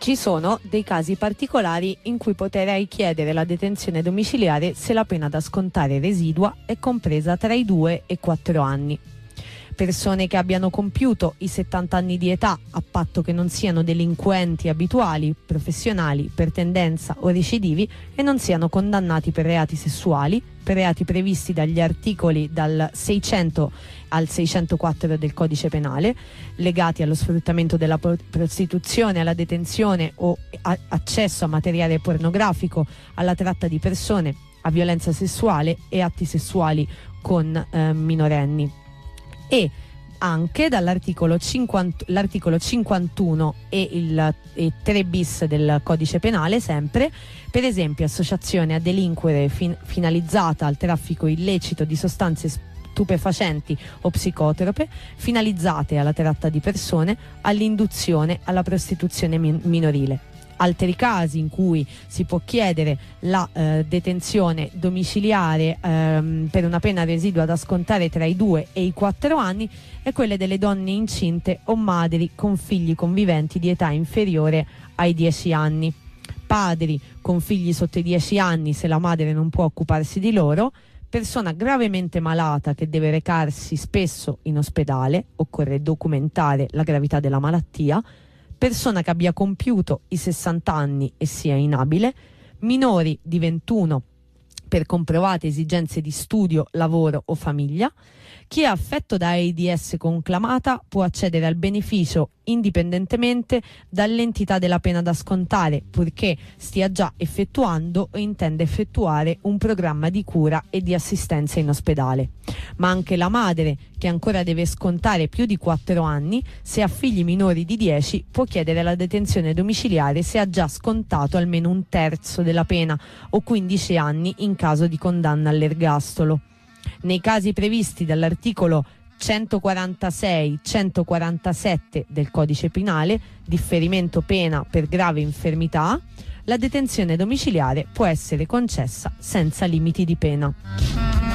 Ci sono dei casi particolari in cui potrei chiedere la detenzione domiciliare se la pena da scontare residua è compresa tra i 2 e i 4 anni. Persone che abbiano compiuto i 70 anni di età, a patto che non siano delinquenti abituali, professionali, per tendenza o recidivi e non siano condannati per reati sessuali, per reati previsti dagli articoli dal 600 al 604 del Codice Penale, legati allo sfruttamento della prostituzione, alla detenzione o accesso a materiale pornografico, alla tratta di persone, a violenza sessuale e atti sessuali con minorenni. E anche dall'articolo 51 e 3 bis del Codice Penale, sempre, per esempio associazione a delinquere finalizzata al traffico illecito di sostanze stupefacenti o psicotrope, finalizzate alla tratta di persone, all'induzione alla prostituzione minorile. Altri casi in cui si può chiedere la detenzione domiciliare per una pena residua da scontare tra i 2 e i 4 anni è quelle delle donne incinte o madri con figli conviventi di età inferiore ai 10 anni, padri con figli sotto i 10 anni se la madre non può occuparsi di loro, persona gravemente malata che deve recarsi spesso in ospedale, occorre documentare la gravità della malattia, persona che abbia compiuto i 60 anni e sia inabile, minori di 21 per comprovate esigenze di studio, lavoro o famiglia. Chi è affetto da AIDS conclamata può accedere al beneficio indipendentemente dall'entità della pena da scontare, purché stia già effettuando o intenda effettuare un programma di cura e di assistenza in ospedale. Ma anche la madre, che ancora deve scontare più di 4 anni, se ha figli minori di 10, può chiedere la detenzione domiciliare se ha già scontato almeno un terzo della pena o 15 anni in caso di condanna all'ergastolo. Nei casi previsti dall'articolo 146-147 del Codice Penale, differimento pena per grave infermità, la detenzione domiciliare può essere concessa senza limiti di pena.